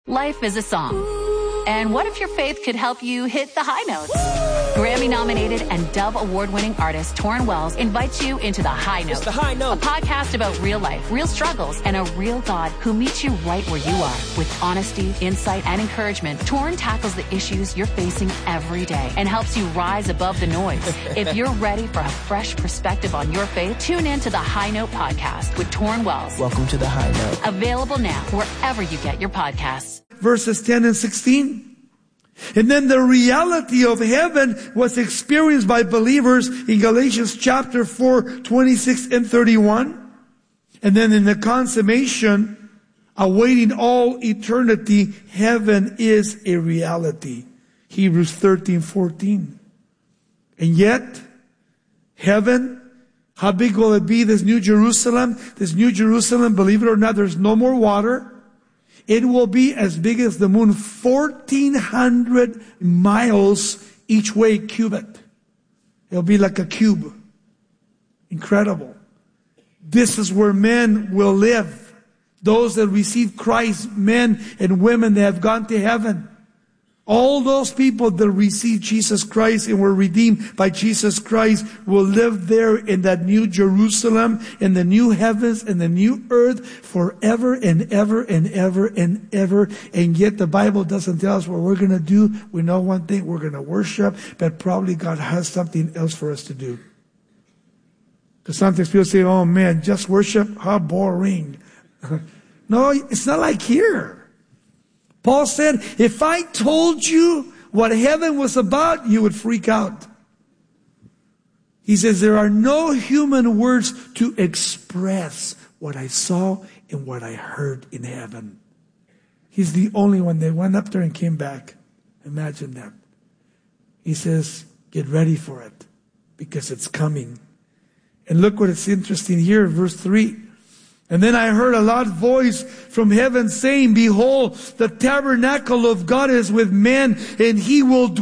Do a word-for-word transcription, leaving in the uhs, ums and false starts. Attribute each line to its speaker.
Speaker 1: Life is a song. And what if your faith could help you hit the high notes? Grammy-nominated and Dove Award-winning artist Torrin Wells invites you into The High Note.
Speaker 2: It's The High Note.
Speaker 1: A podcast about real life, real struggles, and a real God who meets you right where you are. With honesty, insight, and encouragement, Torrin tackles the issues you're facing every day and helps you rise above the noise. If you're ready for a fresh perspective on your faith, tune in to The High Note podcast with Torrin Wells.
Speaker 2: Welcome to The High Note.
Speaker 1: Available now wherever you get your podcasts.
Speaker 3: Verses ten and sixteen. And then the reality of heaven was experienced by believers in Galatians chapter four, twenty-six and thirty-one. And then in the consummation, awaiting all eternity, heaven is a reality. Hebrews thirteen, fourteen. And yet, heaven, how big will it be, this New Jerusalem? This New Jerusalem, believe it or not, there's no more water. It will be as big as the moon, fourteen hundred miles each way, cubit. It'll be like a cube. Incredible. This is where men will live. Those that receive Christ, men and women that have gone to heaven. All those people that received Jesus Christ and were redeemed by Jesus Christ will live there in that new Jerusalem, in the new heavens and the new earth forever and ever and ever and ever. And yet the Bible doesn't tell us what we're going to do. We know one thing, we're going to worship, but probably God has something else for us to do. Because sometimes people say, oh man, just worship? How boring. No, it's not like here. Paul said, if I told you what heaven was about, you would freak out. He says, there are no human words to express what I saw and what I heard in heaven. He's the only one that went up there and came back. Imagine that. He says, get ready for it because it's coming. And look what it's interesting here, verse three. And then I heard a loud voice from heaven saying, behold, the tabernacle of God is with men, and he will